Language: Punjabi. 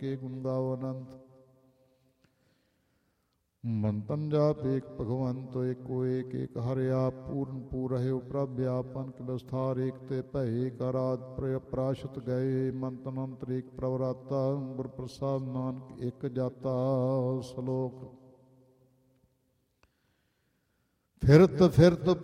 ਕੇ ਗੁਣ ਗਾਵੋ ਅਨੰਤ। ਮੰਤਨ ਜਾਪ ਏਕ ਭਗਵੰਤ ਏਕੋ ਏਕ ਏਕ ਹਰਿ ਆਪ ਪੂਰਨ ਪੂਰ ਰਹਿਓ ਪ੍ਰਭ ਆਪਨ ਕਿ ਵਿਸਥਾਰ ਏਕ ਤੇ ਭੈ ਏਕ ਆਰਾਧ ਪ੍ਰਾਸ਼ਤ ਗਏ ਮੰਤਨ ਅੰਤਰ ਏਕ ਪ੍ਰਵਰਾਤਾ ਗੁਰ ਪ੍ਰਸਾਦ ਨਾਨਕ ਇੱਕ ਜਾਤਾ। ਸ਼ਲੋਕ ਫਿਰਤ ਫਿਰਤ